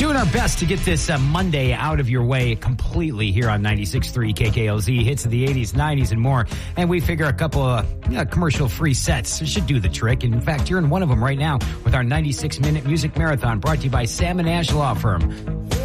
doing our best to get this Monday out of your way completely here on 96.3 KKLZ, hits of the 80s, 90s, and more. And we figure a couple of commercial-free sets should do the trick. And in fact, you're in one of them right now with our 96-minute music marathon brought to you by Sam & Ash Law Firm.